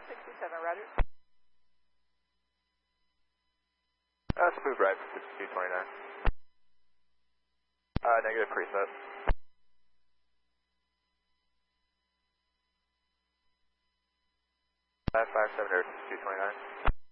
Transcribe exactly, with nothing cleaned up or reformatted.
sixty-seven, roger. Uh, smooth right for sixty-two twenty-nine. Uh, negative preset. five five seven, sixty-two twenty-nine.